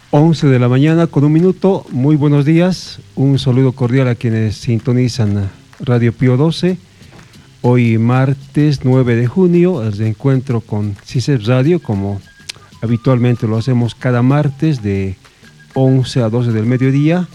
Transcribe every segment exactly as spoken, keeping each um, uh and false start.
once de la mañana con un minuto. Muy buenos días, un saludo cordial a quienes sintonizan Radio Pío doce. Hoy martes nueve de junio, el reencuentro con CISEP Radio, como habitualmente lo hacemos cada martes de once a doce del mediodía.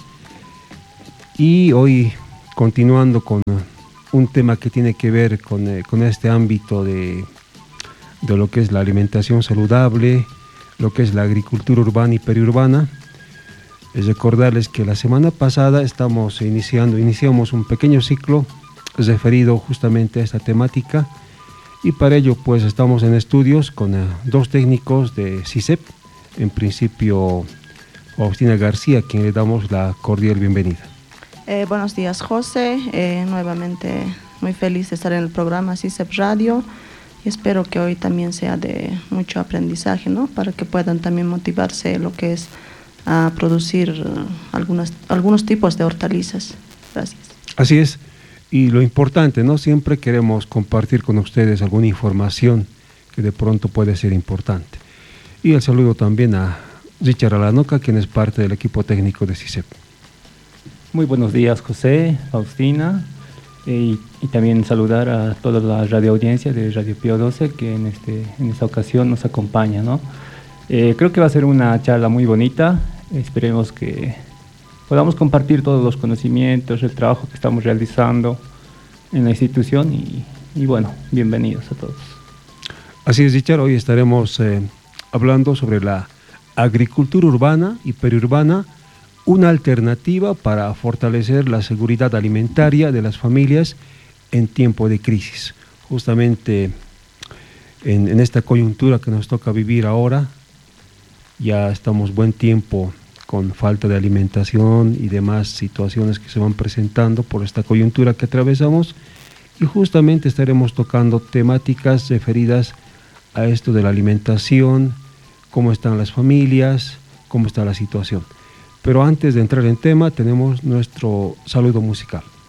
Y hoy continuando con un tema que tiene que ver con, eh, con este ámbito de, de lo que es la alimentación saludable, lo que es la agricultura urbana y periurbana. Es recordarles que la semana pasada estamos iniciando, iniciamos un pequeño ciclo referido justamente a esta temática, y para ello pues estamos en estudios con uh, dos técnicos de CISEP. En principio, Agustina García, a quien le damos la cordial bienvenida. Eh, buenos días, José. Eh, nuevamente muy feliz de estar en el programa CISEP Radio, y espero que hoy también sea de mucho aprendizaje, ¿no? Para que puedan también motivarse lo que es a producir uh, algunas, algunos tipos de hortalizas. Gracias. Así es, y lo importante, ¿no? Siempre queremos compartir con ustedes alguna información que de pronto puede ser importante. Y el saludo también a Richard Alanoca, quien es parte del equipo técnico de CISEP. Muy buenos días, José, Faustina, y, y también saludar a toda la radio audiencia de Radio Pío doce que en, este, en esta ocasión nos acompaña, ¿no? Eh, creo que va a ser una charla muy bonita. Esperemos que podamos compartir todos los conocimientos, el trabajo que estamos realizando en la institución y, y bueno, bienvenidos a todos. Así es, Richard, hoy estaremos eh, hablando sobre la agricultura urbana y periurbana, una alternativa para fortalecer la seguridad alimentaria de las familias en tiempo de crisis. Justamente en, en esta coyuntura que nos toca vivir ahora, ya estamos buen tiempo con falta de alimentación y demás situaciones que se van presentando por esta coyuntura que atravesamos, y justamente estaremos tocando temáticas referidas a esto de la alimentación, cómo están las familias, cómo está la situación. Pero antes de entrar en tema, tenemos nuestro saludo musical.